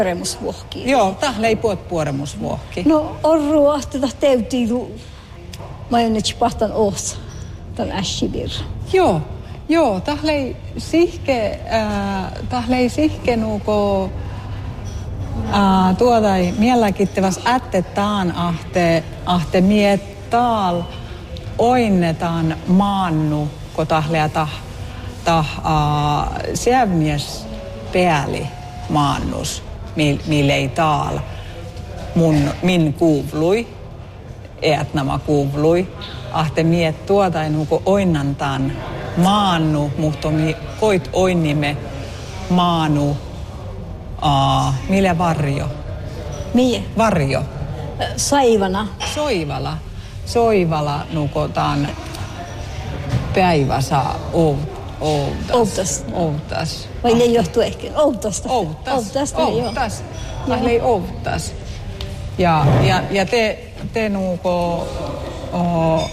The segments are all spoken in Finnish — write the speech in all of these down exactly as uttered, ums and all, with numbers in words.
puoremusvuohki. Joo, tahlei puot puoremusvuohki. No on ruohteta täytiilu. Mä en nyt pahtan osa. Tän ässivir. Joo, joo, tahlei sihke, äh, tahlei sihke nuuko äh, tuodai mieläkittäväs ättetaan ahte, ahte miettaal oinnetaan maannu, ko tahlea tah, tah äh, sievmies pääli maannus, mille ei taal mun, min kuuvlui, eät nämä kuuvlui. Ahte miet tuota nuuko oinnantaan maannu, mutta mi koit oinnimme maanu, uh, mille varjo? Mie? Varjo. Saivana. Soivala. Soivala nuuko taan päivässä outas. Outas. Outas. Vai ne johtuu ehkä outasta? Outas. Outas. Outas. Tahlei outas. Ja, ja, ja te, te nuuko o,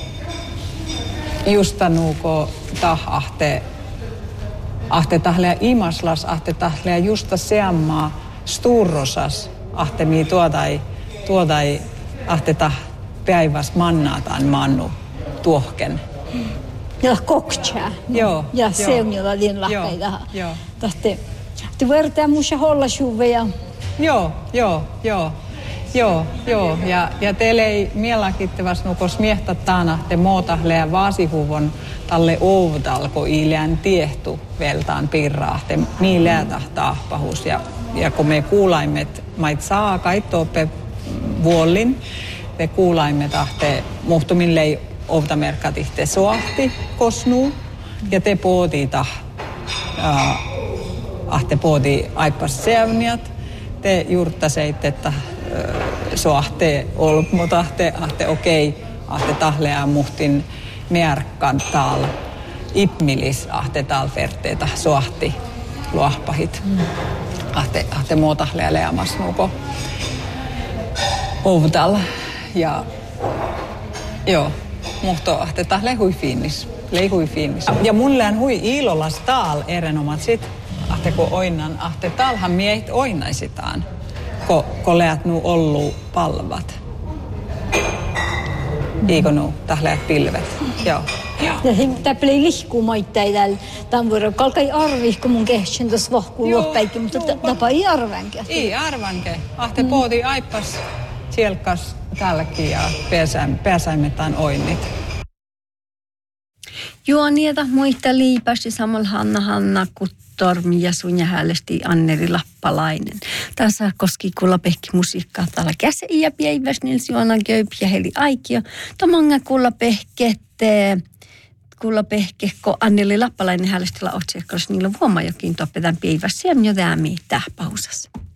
justa nuuko tah ahte, ahte tahlea imaslas, ahte tahlea justa seammaa sturrosas, ahte mii tuodai, tuodai ahte tah päiväs mannaataan mannu tuohken. Ja koktsää. Joo. Ja seunilla liin lahkeita. Joo. Tahte, te vertaa musta hollasuveja. Joo, joo, joo. Joo, joo. Ja, ja teille ei mielakittäväs nukos miehtataan, te mootahlea vaasihuvon talle outalko ileän tiehtu veltaan pirraahte, niin läätahtaa pahus. Ja, ja kun me kuulaimet, mait saa kaittope vuollin, te kuulaimet ahte muhtumille ei outamerkkat ihte soahti kosnuu, ja te pootita, äh, ahte pooti aippas seuniat, te juurtaseitte, että so ahte ollut, mutta ahte, ahte okei, okay, ahte tahlea muhtin märkkan taal ipmilis ahte taal verteeta soahti luahpahit. Mm. Ahte, ahte muu tahlea leamas nuuko outal. Ja joo, muhto ahte tahle hui fiinnis. Lei hui fiinnis. Ja mun lään hui iilolas taal erenomat sit, ahte kun oinnan, ahte taalhan miehit oinnaisitaan. Ko, ko leät nu ollu palvat. Eikö nu tähleät pilvet? Joo. Ja tämä peli lihkuu maittain täällä. Tämän vuoron kalkai arvi, kun mun kehtsin tuossa vahkuu loppäikin, mutta tapa ei arvanke. Ei arvanke. Ahte mm. pooti aippas sielkas tälläkin ja pääsäimetään oinnit. Juonieta muista liipasti samalla Hanna Hanna Kuttormi ja Sunja Häälesti Anneri Lappalainen. Tässä koski kuulla pehki musiikkaa täällä käsi ja päiväs Nils Joona Göyp ja Heli Aikio. Tomanga kuulla pehkette, kuulla pehke, kun Anneli Lappalainen Häälestillä otsikkoissa niillä vuoma jokin toppetan päivässä ja jo tämämi tähpausassa.